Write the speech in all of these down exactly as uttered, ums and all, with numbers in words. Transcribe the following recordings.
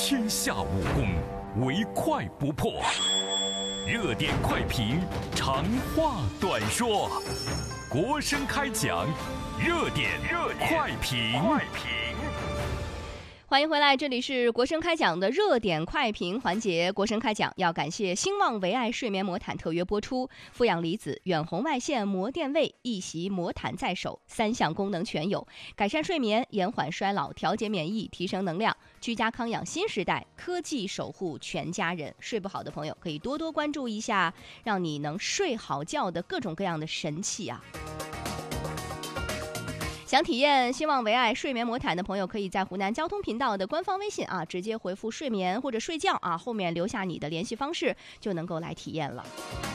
天下武功，唯快不破。热点快评，长话短说。国声开讲，热点热快评。快评。 欢迎回来，这里是国声开讲的热点快评环节。国声开讲要感谢兴旺维爱睡眠魔毯特约播出，负氧离子、远红外线膜电位一席魔毯在手，三项功能全有，改善睡眠，延缓衰老，调节免疫，提升能量，居家康养新时代，科技守护全家人。睡不好的朋友可以多多关注一下，让你能睡好觉的各种各样的神器啊！想体验兴旺维爱睡眠魔毯的朋友，可以在湖南交通频道的官方微信啊，直接回复睡眠或者睡觉啊，后面留下你的联系方式，就能够来体验了。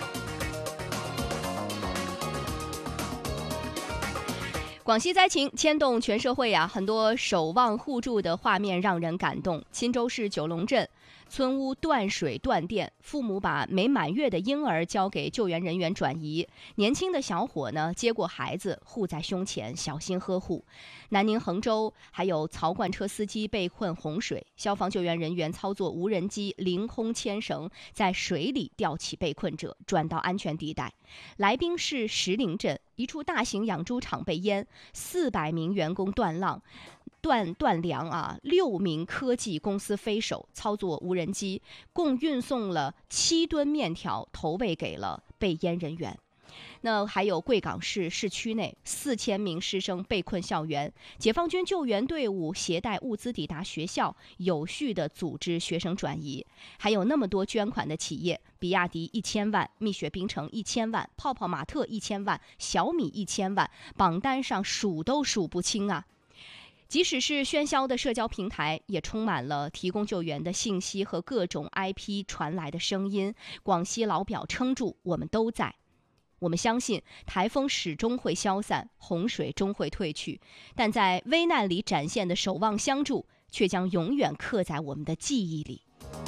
广西灾情牵动全社会啊，很多守望互助的画面让人感动。钦州市九龙镇村屋断水断电，父母把没满月的婴儿交给救援人员转移，年轻的小伙呢接过孩子护在胸前，小心呵护。南宁衡州还有槽罐车司机被困洪水，消防救援人员操作无人机凌空牵绳，在水里吊起被困者转到安全地带。来宾市石林镇一处大型养猪场被淹，四百名员工断浪断断粮啊！六名科技公司飞手操作无人机，共运送了七吨面条投喂给了被淹人员。那还有贵港市市区内四千名师生被困校园，解放军救援队伍携带物资抵达学校，有序地组织学生转移。还有那么多捐款的企业，比亚迪一千万，蜜雪冰城一千万，泡泡玛特一千万，小米一千万，榜单上数都数不清啊！即使是喧嚣的社交平台，也充满了提供救援的信息和各种 I P 传来的声音。广西老表撑住，我们都在。我们相信台风始终会消散，洪水终会退去，但在危难里展现的守望相助，却将永远刻在我们的记忆里。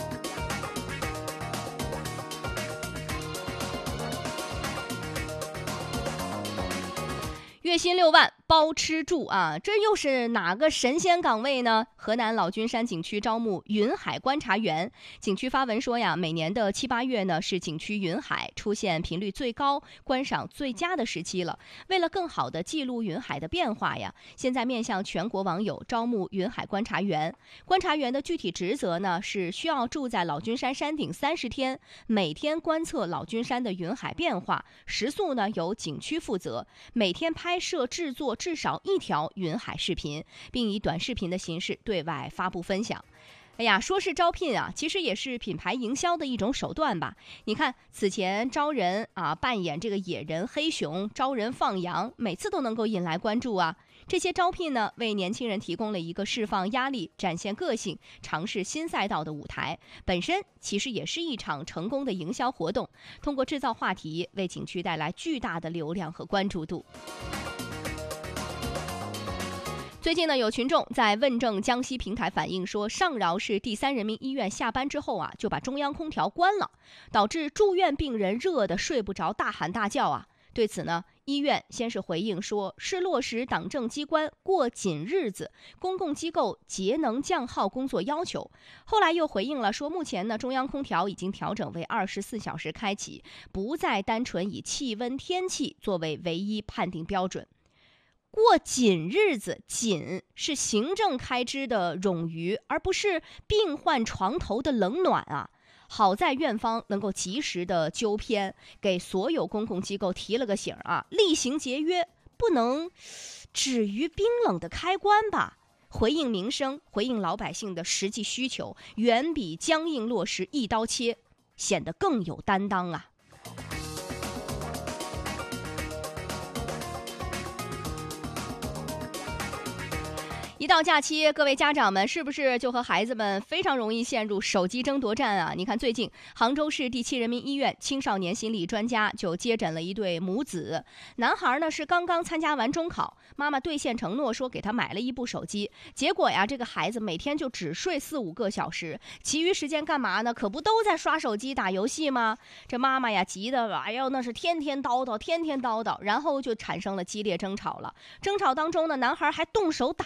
月薪六万包吃住啊，这又是哪个神仙岗位呢？河南老君山景区招募云海观察员。景区发文说呀，每年的七八月呢是景区云海出现频率最高、观赏最佳的时期了。为了更好的记录云海的变化呀，现在面向全国网友招募云海观察员。观察员的具体职责呢是需要住在老君山山顶三十天，每天观测老君山的云海变化，食宿呢由景区负责，每天拍摄制作至少一条云海视频，并以短视频的形式对外发布分享。哎呀，说是招聘啊，其实也是品牌营销的一种手段吧。你看，此前招人啊，扮演这个野人、黑熊，招人放羊，每次都能够引来关注啊。这些招聘呢，为年轻人提供了一个释放压力、展现个性、尝试新赛道的舞台，本身其实也是一场成功的营销活动，通过制造话题，为景区带来巨大的流量和关注度。最近呢，有群众在问政江西平台反映说，上饶市第三人民医院下班之后啊，就把中央空调关了，导致住院病人热得睡不着，大喊大叫啊。对此呢，医院先是回应说，是落实党政机关过紧日子、公共机构节能降耗工作要求。后来又回应了说，目前呢，中央空调已经调整为二十四小时开启，不再单纯以气温、天气作为唯一判定标准。过紧日子，紧是行政开支的冗余，而不是病患床头的冷暖啊。好在院方能够及时的纠偏，给所有公共机构提了个醒啊，厉行节约，不能止于冰冷的开关吧。回应民生，回应老百姓的实际需求，远比僵硬落实一刀切显得更有担当啊。一到假期，各位家长们是不是就和孩子们非常容易陷入手机争夺战啊？你看，最近杭州市第七人民医院青少年心理专家就接诊了一对母子，男孩呢是刚刚参加完中考，妈妈兑现承诺说给他买了一部手机，结果呀，这个孩子每天就只睡四五个小时，其余时间干嘛呢？可不都在刷手机打游戏吗？这妈妈呀急的，哎呦，那是天天叨叨，天天叨叨，然后就产生了激烈争吵了。争吵当中呢，男孩还动手打伤了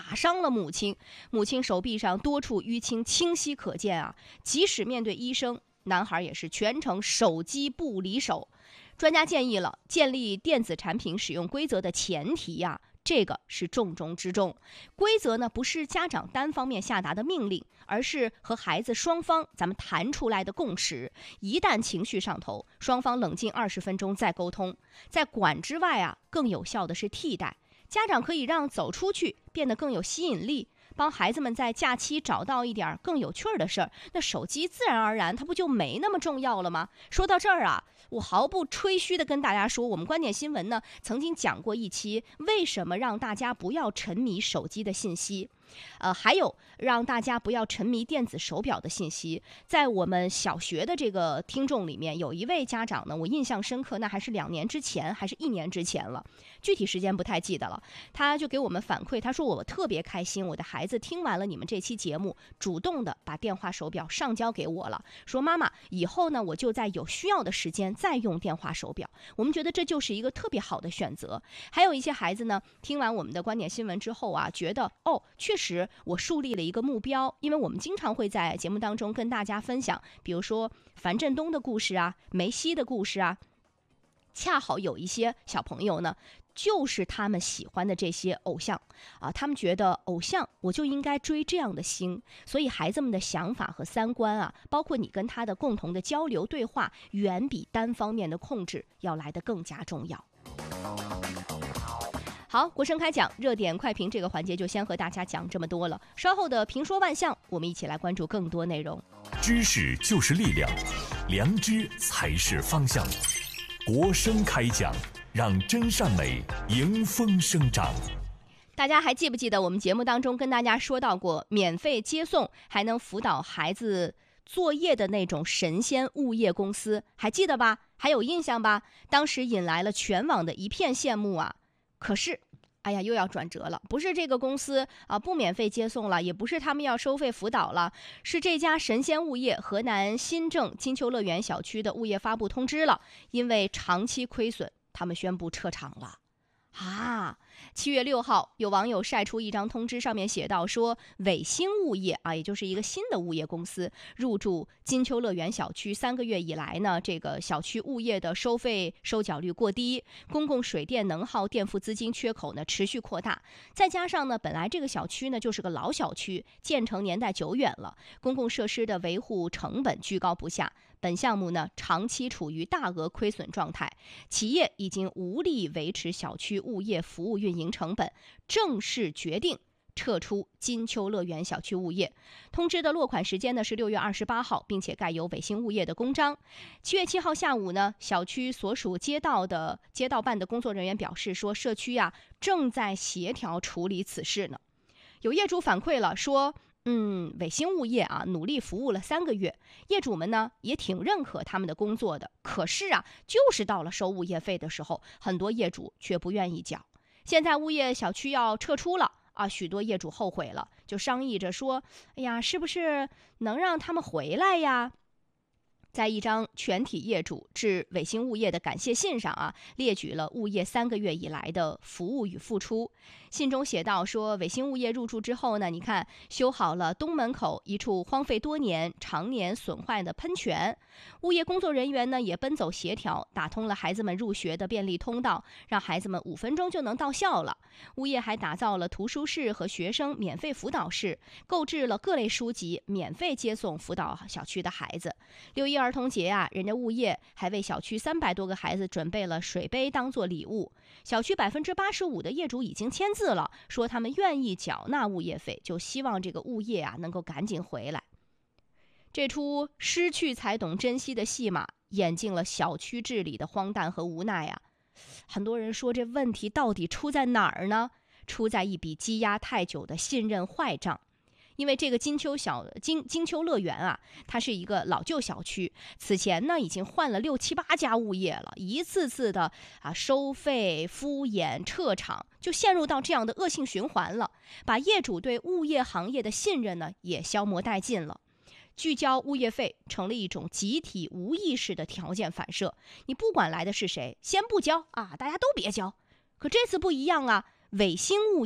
了母亲，母亲手臂上多处淤青清晰可见啊。即使面对医生，男孩也是全程手机不离手。专家建议了，建立电子产品使用规则的前提呀、啊，这个是重中之重。规则呢，不是家长单方面下达的命令，而是和孩子双方咱们谈出来的共识。一旦情绪上头，双方冷静二十分钟再沟通。在管之外啊，更有效的是替代。家长可以让走出去变得更有吸引力，帮孩子们在假期找到一点更有趣儿的事儿，那手机自然而然它不就没那么重要了吗？说到这儿啊，我毫不吹嘘的跟大家说，我们观点新闻呢曾经讲过一期为什么让大家不要沉迷手机的信息，呃，还有让大家不要沉迷电子手表的信息。在我们小学的这个听众里面，有一位家长呢，我印象深刻，那还是两年之前，还是一年之前了，具体时间不太记得了。他就给我们反馈，他说我特别开心，我的孩子听完了你们这期节目，主动的把电话手表上交给我了，说妈妈，以后呢我就在有需要的时间再用电话手表。我们觉得这就是一个特别好的选择。还有一些孩子呢，听完我们的观点新闻之后啊，觉得哦，确实我树立了一个目标，因为我们经常会在节目当中跟大家分享，比如说樊振东的故事啊，梅西的故事啊，恰好有一些小朋友呢，就是他们喜欢的这些偶像啊，他们觉得偶像我就应该追这样的星，所以孩子们的想法和三观啊，包括你跟他的共同的交流对话，远比单方面的控制要来得更加重要。好，国声开讲热点快评这个环节就先和大家讲这么多了，稍后的评说万象，我们一起来关注更多内容。 知识就是力量，良知才是方向。国声开讲，让真善美迎风生长。 大家还记不记得我们节目当中跟大家说到过，免费接送还能辅导孩子作业的那种神仙物业公司，还记得吧？还有印象吧？当时引来了全网的一片羡慕啊。可是哎呀，又要转折了，不是这个公司啊不免费接送了，也不是他们要收费辅导了，是这家神仙物业河南新郑金秋乐园小区的物业发布通知了，因为长期亏损，他们宣布撤场了。啊，七月六号，有网友晒出一张通知，上面写到说，伟星物业啊，也就是一个新的物业公司，入驻金秋乐园小区三个月以来呢，这个小区物业的收费收缴率过低，公共水电能耗垫付资金缺口呢持续扩大，再加上呢，本来这个小区呢就是个老小区，建成年代久远了，公共设施的维护成本居高不下。本项目呢，长期处于大额亏损状态，企业已经无力维持小区物业服务运营成本，正式决定撤出金秋乐园小区物业。通知的落款时间呢是六月二十八号，并且盖有伟星物业的公章。七月七号下午呢，小区所属街道的街道办的工作人员表示说，社区啊正在协调处理此事呢。有业主反馈了说，嗯，伟星物业啊，努力服务了三个月，业主们呢也挺认可他们的工作的。可是啊，就是到了收物业费的时候，很多业主却不愿意缴。现在物业小区要撤出了啊，许多业主后悔了，就商议着说，哎呀，是不是能让他们回来呀？在一张全体业主致伟星物业的感谢信上啊，列举了物业三个月以来的服务与付出。信中写道说，伟星物业入驻之后呢，你看修好了东门口一处荒废多年、常年损坏的喷泉，物业工作人员呢也奔走协调，打通了孩子们入学的便利通道，让孩子们五分钟就能到校了。物业还打造了图书室和学生免费辅导室，购置了各类书籍，免费接送辅导小区的孩子。六一儿童节啊，人家物业还为小区三百多个孩子准备了水杯当做礼物。小区百分之八十五的业主已经签字了，说他们愿意缴纳物业费，就希望这个物业啊能够赶紧回来。这出失去才懂珍惜的戏码，演进了小区治理的荒诞和无奈啊。很多人说，这问题到底出在哪儿呢？出在一笔积压太久的信任坏账。因为这个金秋小金金秋乐园啊，它是一个老旧小区，此前呢已经换了六七八家物业了，一次次的啊收费、敷衍、撤场，就陷入到这样的恶性循环了，把业主对物业行业的信任呢也消磨殆尽了。拒交物业费成了一种集体无意识的条件反射，你不管来的是谁，先不交啊，大家都别交。可这次不一样啊，伟星物业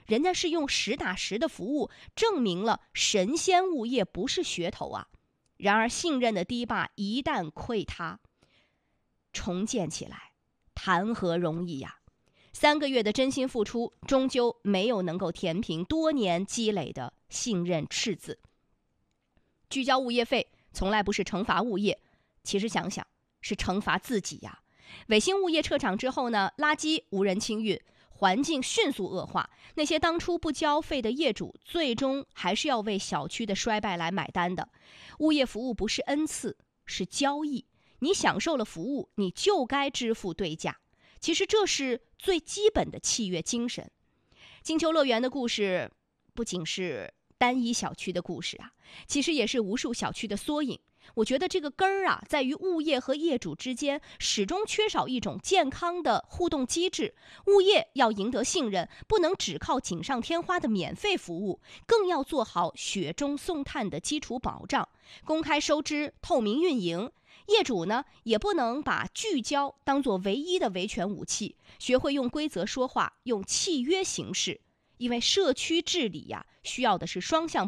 人家是用实打实的服务证明了神仙物业不是噱头啊。然而信任的堤坝一旦溃塌，重建起来谈何容易呀！三个月的真心付出，终究没有能够填平多年积累的信任赤字。拒交物业费从来不是惩罚物业，其实想想是惩罚自己呀。伟星物业撤场之后呢，垃圾无人清运，环境迅速恶化，那些当初不交费的业主，最终还是要为小区的衰败来买单的。物业服务不是恩赐，是交易。你享受了服务，你就该支付对价。其实这是最基本的契约精神。金秋乐园的故事不仅是单一小区的故事啊，其实也是无数小区的缩影。我觉得这个根儿啊，在于物业和业主之间始终缺少一种健康的互动机制。物业要赢得信任，不能只靠锦上添花的免费服务，更要做好雪中送炭的基础保障，公开收支，透明运营。业主呢，也不能把拒交当作唯一的维权武器，学会用规则说话，用契约行事。因为社区治理呀、啊，需要的是双向